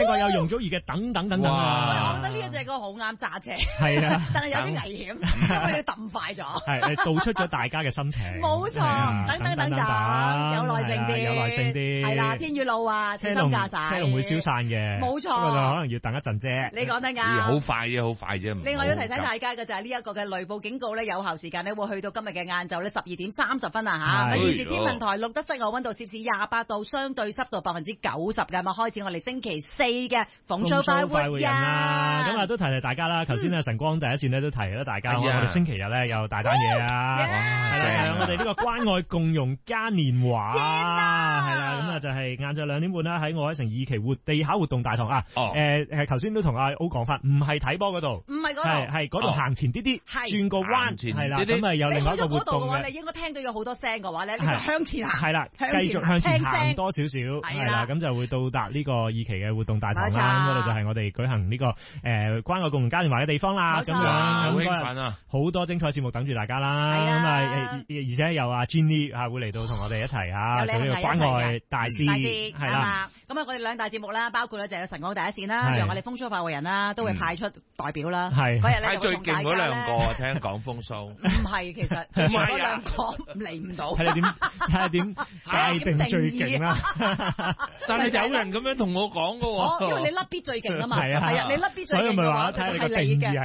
國有容祖兒嘅等等等等啊。 我覺得呢一隻歌好啱揸車， 係啊， 但係有啲危險，因為要揼快咗。 係道出咗大家嘅心情。 冇錯，等，有耐性啲， 有耐性啲。 係啦，天雨路啊，小心駕駛。 車龍會消散嘅。 冇錯， 不過可能要等一陣啫。 你講得啱。 好快啫，好快啫。 另外要提醒大家嘅就係呢一個嘅雷暴警告咧，有效時間咧會去到今日嘅晏晝咧12:30啊嚇。現時天文台錄得室外溫度攝氏28度，相對濕度90%嘅。咁啊，開始我哋星期4嘅風騷快活人啦。 咁啊，都提大家啦。頭先啊，晨光第一線咧都提咗大家，我哋星期日咧有大單嘢啊。係啦，我哋呢個關愛共融嘉年華係啦，咁啊就係晏晝2點半啦，喺愛海城2期地下活動大堂啊。頭先都同阿 O 講翻，唔係睇波嗰度， 唔係嗰度， 係嗰度行前啲啲，轉個彎，係啦，咁啊有另外一個活動嘅。 你應該聽到有好多聲嘅話咧，你就向前行， 係啦，繼續向前行多少少，係啦，咁就會到達呢個2期嘅活動大堂啦。嗰度就係我哋舉行呢個關愛共融嘉年華嘅地方啦。咁樣好興奮啊！ 好多精彩節目等住大家啦。咁啊，而且有阿 Jenny 會嚟到同我哋一齊嚇做呢個關愛大使，係啦。咁啊，我哋兩大節目啦，包括咧就有晨光第一線啦，仲有我哋風騷快活人啦，都會派出代表啦。係嗰日咧最勁嗰兩個，聽講風騷。 唔係，其實嗰兩個嚟唔到。 睇下點界定最勁啦。 但係有人咁樣同我講㗎喎。 因為你甩 B 最勁啊嘛。 係啊， 你甩 B 最勁嘅話， 睇你個係你嘅。